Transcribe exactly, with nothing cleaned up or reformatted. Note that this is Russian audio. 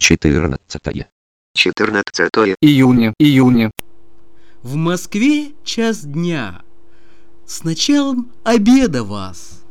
четырнадцатое четырнадцатое июня, июня. В Москве час дня. С началом обеда вас.